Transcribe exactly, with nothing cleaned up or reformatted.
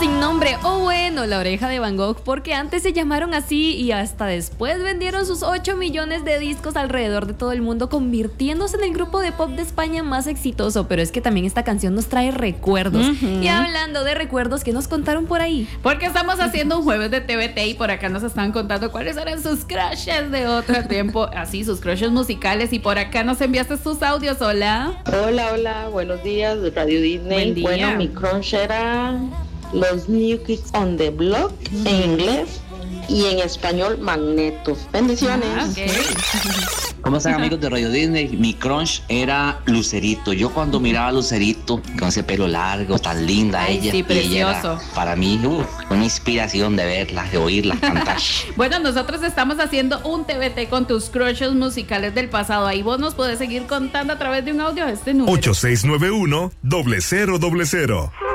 sin nombre, o bueno, La Oreja de Van Gogh, porque antes se llamaron así y hasta después vendieron sus ocho millones de discos alrededor de todo el mundo, convirtiéndose en el grupo de pop de España más exitoso. Pero es que también esta canción nos trae recuerdos. Uh-huh. Y hablando de recuerdos, ¿qué nos contaron por ahí? Porque estamos haciendo un jueves de T V T y por acá nos están contando cuáles eran sus crushes de otro tiempo, así sus crushes musicales, y por acá nos enviaste tus audios. Hola. Hola, hola, buenos días, Radio Disney. Buen día. Bueno, mi crush era los New Kids on the Block mm. en inglés y en español Magneto. Bendiciones. Ah, okay. ¿Cómo están, amigos de Radio Disney? Mi crush era Lucerito. Yo cuando miraba a Lucerito con ese pelo largo, tan linda. Ay, ella, sí, precioso. Ella era, para mí, uh, una inspiración de verla, de oírla cantar. Bueno, nosotros estamos haciendo un T V T con tus crushes musicales del pasado. Ahí vos nos podés seguir contando a través de un audio a este número. ocho seis nueve uno, cero cero cero cero.